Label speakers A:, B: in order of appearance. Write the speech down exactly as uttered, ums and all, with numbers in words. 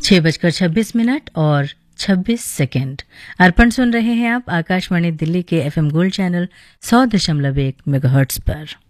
A: छह बजकर छब्बीस मिनट और छब्बीस सेकंड। अर्पण सुन रहे हैं आप आकाशवाणी दिल्ली के एफएम गोल्ड चैनल सौ दशमलव एक मेगाहर्ट्ज पर।